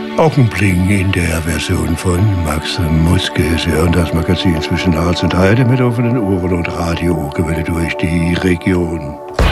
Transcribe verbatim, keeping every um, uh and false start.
Augenblick in der Version von Max Muske. Sie hören das Magazin zwischen Harz und Heide mit offenen Ohren und Radio gewelle durch die Region.